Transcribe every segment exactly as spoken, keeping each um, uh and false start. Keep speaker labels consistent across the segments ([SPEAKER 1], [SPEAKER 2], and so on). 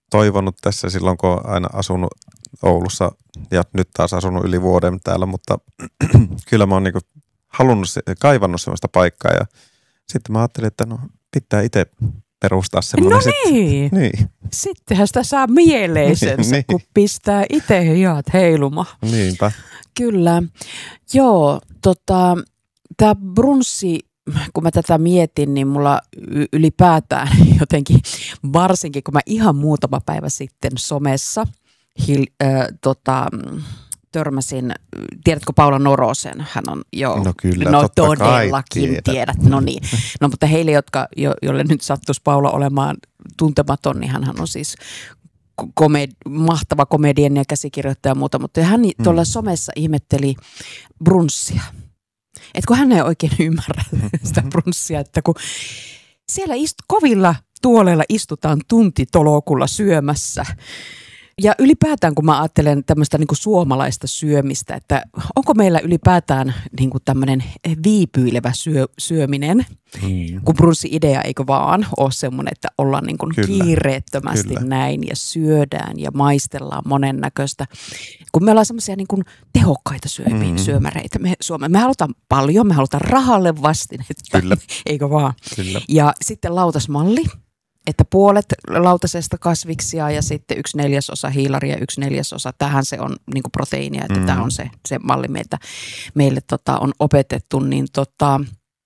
[SPEAKER 1] toivonut tässä silloin, kun olen aina asunut Oulussa ja nyt taas asunut yli vuoden täällä, mutta kyllä mä oon niinku halunnut, kaivannut sellaista paikkaa ja sitten mä ajattelin, että no pitää itse perustaa semmoinen.
[SPEAKER 2] No niin.
[SPEAKER 1] niin.
[SPEAKER 2] Sittenhän sitä saa mieleisensä, niin. kun pistää itse hiat heiluma.
[SPEAKER 1] Niinpä.
[SPEAKER 2] Kyllä. Joo, tota, tämä brunssi, kun mä tätä mietin, niin mulla ylipäätään jotenkin, varsinkin kun mä ihan muutama päivä sitten somessa hil, äh, tota, törmäsin, tiedätkö Paula Norosen? Hän on jo,
[SPEAKER 1] no kyllä,
[SPEAKER 2] no
[SPEAKER 1] totta
[SPEAKER 2] todellakin tiedät. tiedät. No niin. No mutta heille, jotka, jo, joille nyt sattuisi Paula olemaan tuntematon, niin hän on siis komed, mahtava komedian ja käsikirjoittaja ja muuta, mutta hän mm. tuolla somessa ihmetteli brunssia. Että kun hän ei oikein ymmärrä sitä brunssia, että kun siellä ist- kovilla tuoleilla istutaan tuntitolokulla syömässä. Ja ylipäätään, kun mä ajattelen tämmöistä niin kuin suomalaista syömistä, että onko meillä ylipäätään niin kuin tämmöinen viipyilevä syö, syöminen, mm. kun brunssi-idea eikö vaan ole semmoinen, että ollaan niin kuin kiireettömästi Kyllä. näin ja syödään ja maistellaan monennäköistä. Kun me ollaan semmoisia niin kuin tehokkaita syömiä, mm. syömäreitä me Suomeen. Me halutaan paljon, me halutaan rahalle vastinetta, Kyllä. eikö vaan? Kyllä. Ja sitten lautasmalli. Että puolet lautasesta kasviksia ja sitten yksi neljäsosa hiilaria ja yksi neljäsosa. Tähän se on niin kuin proteiinia, että mm. tämä on se, se malli meiltä, meille tota, on opetettu. Niin tota,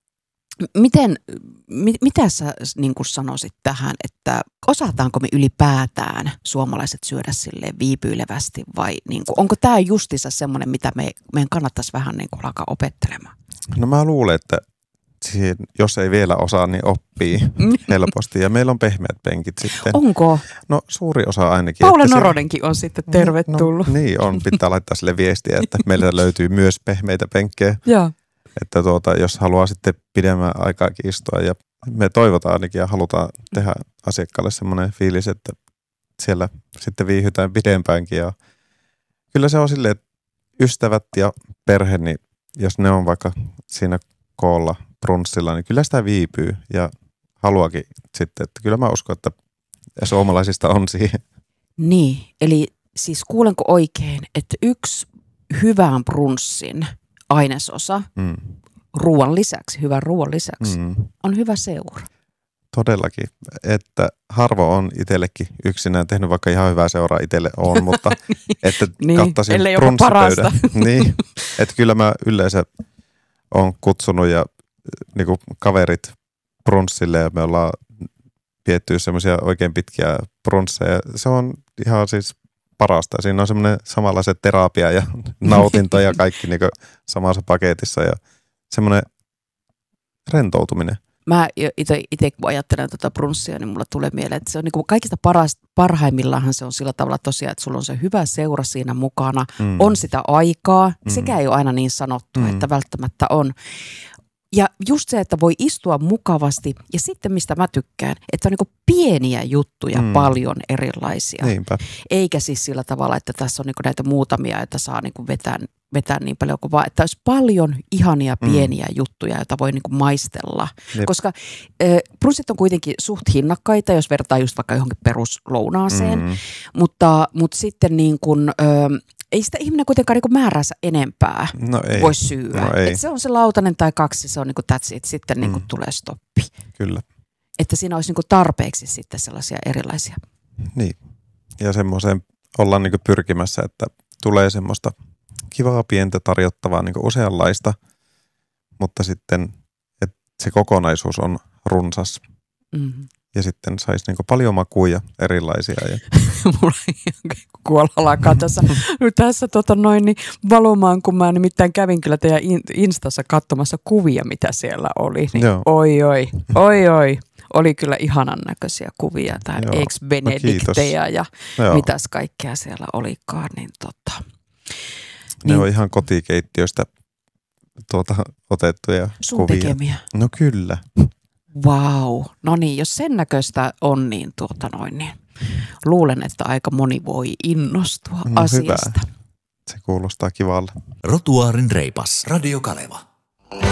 [SPEAKER 2] miten, mit, mitä sä niin kuin sanoisit tähän, että osataanko me ylipäätään suomalaiset syödä silleen viipyilevästi vai niin kuin, onko tämä justiinsa semmoinen, mitä me, meidän kannattaisi vähän niin kuin alkaa opettelemaan?
[SPEAKER 1] No mä luulen, että siihen, jos ei vielä osaa, niin oppii helposti. Ja meillä on pehmeät penkit sitten.
[SPEAKER 2] Onko?
[SPEAKER 1] No suuri osa ainakin.
[SPEAKER 2] Paula Noronenkin se on sitten tervetullut.
[SPEAKER 1] No, niin on, pitää laittaa sille viestiä, että meillä löytyy myös pehmeitä penkkejä.
[SPEAKER 2] Joo.
[SPEAKER 1] Että tuota, jos haluaa sitten pidemmän aikaakin istua ja me toivotaan ainakin ja halutaan tehdä asiakkaalle semmoinen fiilis, että siellä sitten viihytään pidempäänkin. Ja kyllä se on silleen, että ystävät ja perhe, niin jos ne on vaikka siinä koolla brunssilla, niin kyllä sitä viipyy ja haluakin sitten, että kyllä mä uskon, että suomalaisista on siihen.
[SPEAKER 2] Niin, eli siis kuulenko oikein, että yksi hyvän brunssin ainesosa mm. ruoan lisäksi, hyvän ruoan lisäksi, mm. on hyvä seura.
[SPEAKER 1] Todellakin, että harvo on itsellekin yksinään tehnyt, vaikka ihan hyvää seuraa itselle on, mutta että
[SPEAKER 2] niin,
[SPEAKER 1] kattaisin brunssipöydän. Niin, että kyllä mä yleensä olen kutsunut ja niin kuin kaverit brunssille ja me ollaan piettyä semmoisia oikein pitkiä brunsseja. Se on ihan siis parasta. Siinä on semmoinen samanlaiset terapia ja nautinto ja kaikki niin kuin samassa paketissa ja semmoinen rentoutuminen.
[SPEAKER 2] Mä itse kun ajattelen tuota brunssia, niin mulla tulee mieleen, että se on niin kuin kaikista paras, parhaimmillaan se on sillä tavalla tosiaan, että sulla on se hyvä seura siinä mukana, mm. on sitä aikaa, mm. sekä ei ole aina niin sanottu, mm. että välttämättä on. Ja just se, että voi istua mukavasti ja sitten mistä mä tykkään, että on niin kuin pieniä juttuja mm. paljon erilaisia.
[SPEAKER 1] Niinpä.
[SPEAKER 2] Eikä siis sillä tavalla, että tässä on niin kuin näitä muutamia, että saa niin kuin vetää, vetää niin paljon kuin vaan, että olisi paljon ihania pieniä mm. juttuja, joita voi niin kuin maistella. Jep. Koska äh, brunssit on kuitenkin suht hinnakkaita, jos vertaa just vaikka johonkin peruslounaaseen, mm. mutta, mutta sitten niin kuin Äh, ei sitä ihminen kuitenkaan niin määräänsä enempää
[SPEAKER 1] no
[SPEAKER 2] voi syödä.
[SPEAKER 1] No
[SPEAKER 2] että se on se lautanen tai kaksi, se on niin kuin that's it. Sitten niin kuin
[SPEAKER 1] mm.
[SPEAKER 2] tulee stoppi.
[SPEAKER 1] Kyllä.
[SPEAKER 2] Että siinä olisi niin kuin tarpeeksi sitten sellaisia erilaisia.
[SPEAKER 1] Niin. Ja semmoiseen ollaan niin kuin pyrkimässä, että tulee semmoista kivaa pientä tarjottavaa niin kuin useanlaista, mutta sitten että se kokonaisuus on runsas. Mm-hmm. Ja sitten saisi niin paljon makuja erilaisia. Ja
[SPEAKER 2] mulla kuolla alkaa tässä, tässä tota noin, niin valumaan, kun mä nimittäin kävin kyllä teidän Instassa katsomassa kuvia, mitä siellä oli. Niin oi, oi, oi, oi. Oli kyllä ihanan näköisiä kuvia, tai ex-benedikteja ja Joo. mitäs kaikkea siellä olikaan. Niin tota,
[SPEAKER 1] ne niin, on ihan kotikeittiöstä tuota, otettuja
[SPEAKER 2] sun
[SPEAKER 1] kuvia.
[SPEAKER 2] tekemiä.
[SPEAKER 1] No kyllä.
[SPEAKER 2] Vau, wow. No niin, jos sen näköistä on, niin, tuota noin, niin luulen, että aika moni voi innostua
[SPEAKER 1] no,
[SPEAKER 2] asiasta.
[SPEAKER 1] Hyvä. Se kuulostaa kivalle.
[SPEAKER 3] Rotuaarin reipas. Radio Kaleva.